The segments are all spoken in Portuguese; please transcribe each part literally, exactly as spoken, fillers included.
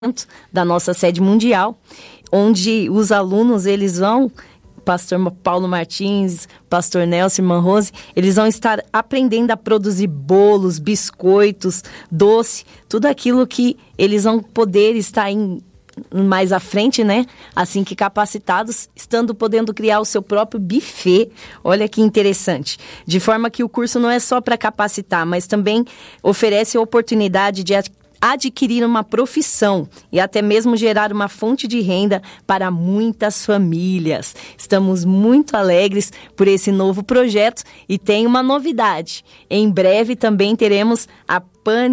da nossa sede mundial, onde os alunos, eles vão, pastor Paulo Martins, pastor Nelson, irmã Rose, eles vão estar aprendendo a produzir bolos, biscoitos, doce, tudo aquilo que eles vão poder estar em, mais à frente, né? Assim que capacitados, estando podendo criar o seu próprio buffet. Olha que interessante. De forma que o curso não é só para capacitar, mas também oferece a oportunidade de adquirir uma profissão e até mesmo gerar uma fonte de renda para muitas famílias. Estamos muito alegres por esse novo projeto e tem uma novidade. Em breve também teremos a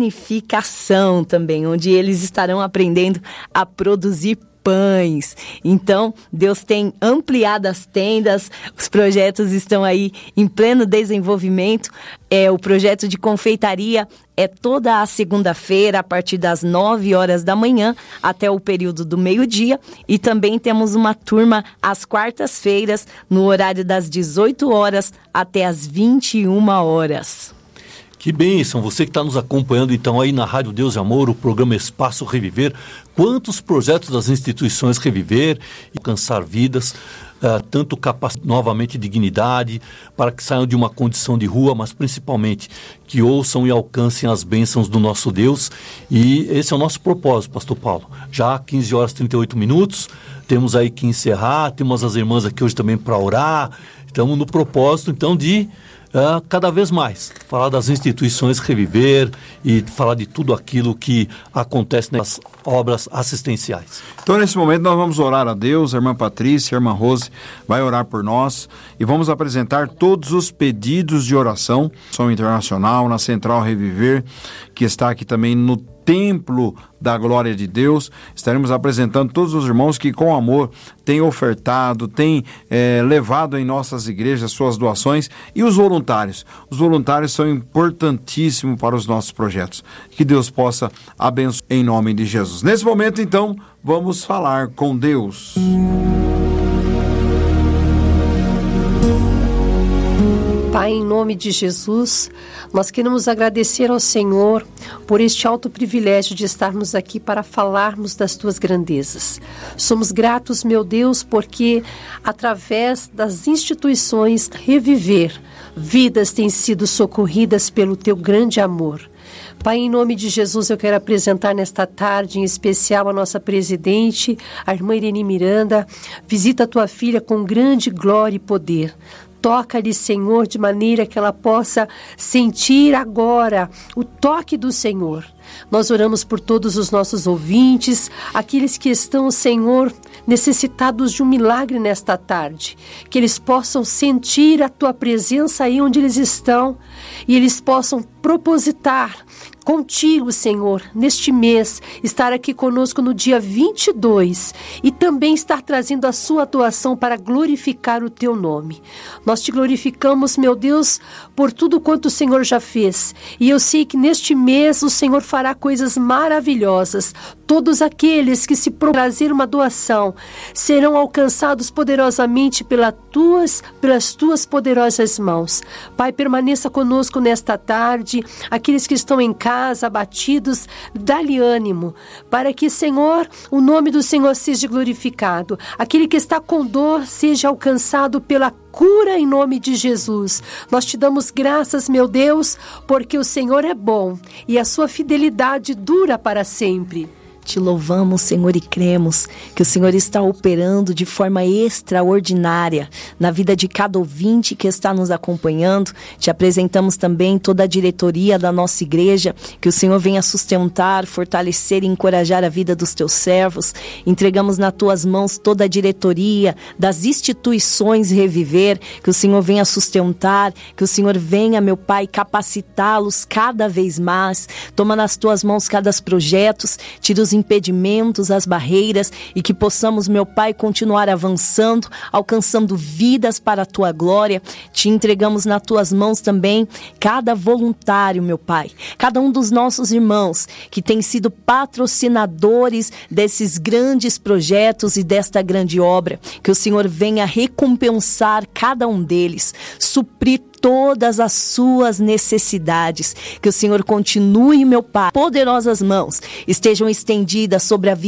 panificação também, onde eles estarão aprendendo a produzir pães. Então, Deus tem ampliado as tendas, os projetos estão aí em pleno desenvolvimento. É, o projeto de confeitaria é toda a segunda-feira, a partir das nove horas da manhã até o período do meio-dia. E também temos uma turma às quartas-feiras, no horário das dezoito horas até as vinte e uma horas. Que bênção, você que está nos acompanhando então aí na Rádio Deus e Amor, o programa Espaço Reviver. Quantos projetos das instituições Reviver e alcançar vidas, uh, tanto capacitar novamente dignidade, para que saiam de uma condição de rua, mas principalmente que ouçam e alcancem as bênçãos do nosso Deus. E esse é o nosso propósito, pastor Paulo. Já quinze horas e trinta e oito minutos, temos aí que encerrar, temos as irmãs aqui hoje também para orar. Estamos no propósito então de Uh, cada vez mais, falar das instituições Reviver e falar de tudo aquilo que acontece nas obras assistenciais. Então, nesse momento, nós vamos orar a Deus. A irmã Patrícia, a irmã Rose vai orar por nós e vamos apresentar todos os pedidos de oração, Som Internacional, na Central Reviver, que está aqui também no Templo da Glória de Deus. Estaremos apresentando todos os irmãos que com amor têm ofertado, têm é, levado em nossas igrejas suas doações, e os voluntários. Os voluntários são importantíssimos para os nossos projetos. Que Deus possa abençoar em nome de Jesus. Nesse momento, então, vamos falar com Deus. Pai, em nome de Jesus, nós queremos agradecer ao Senhor por este alto privilégio de estarmos aqui para falarmos das Tuas grandezas. Somos gratos, meu Deus, porque através das instituições Reviver, vidas têm sido socorridas pelo Teu grande amor. Pai, em nome de Jesus, eu quero apresentar nesta tarde, em especial, a nossa presidente, a irmã Irene Miranda. Visita a Tua filha com grande glória e poder. Toca-lhe, Senhor, de maneira que ela possa sentir agora o toque do Senhor. Nós oramos por todos os nossos ouvintes, aqueles que estão, Senhor, necessitados de um milagre nesta tarde. Que eles possam sentir a Tua presença aí onde eles estão e eles possam propositar contigo, Senhor, neste mês, estar aqui conosco no dia vinte e dois e também estar trazendo a sua doação para glorificar o Teu nome. Nós Te glorificamos, meu Deus, por tudo quanto o Senhor já fez. E eu sei que neste mês o Senhor fará coisas maravilhosas. Todos aqueles que se trazer uma doação serão alcançados poderosamente pelas tuas, pelas tuas poderosas mãos. Pai, permaneça conosco nesta tarde. Aqueles que estão em casa, abatidos, dá-lhe ânimo, para que, Senhor, o nome do Senhor seja glorificado. Aquele que está com dor seja alcançado pela cura em nome de Jesus. Nós Te damos graças, meu Deus, porque o Senhor é bom e a sua fidelidade dura para sempre. Te louvamos, Senhor, e cremos que o Senhor está operando de forma extraordinária na vida de cada ouvinte que está nos acompanhando. Te apresentamos também toda a diretoria da nossa igreja, que o Senhor venha sustentar, fortalecer e encorajar a vida dos Teus servos. Entregamos nas Tuas mãos toda a diretoria das instituições Reviver, que o Senhor venha sustentar, que o Senhor venha, meu Pai, capacitá-los cada vez mais. Toma nas Tuas mãos cada projetos, tira os impedimentos, as barreiras, e que possamos, meu Pai, continuar avançando, alcançando vidas para a Tua glória. Te entregamos nas Tuas mãos também cada voluntário, meu Pai, cada um dos nossos irmãos que tem sido patrocinadores desses grandes projetos e desta grande obra. Que o Senhor venha recompensar cada um deles, suprir todas as suas necessidades. Que o Senhor continue, meu Pai, poderosas mãos estejam estendidas sobre a vida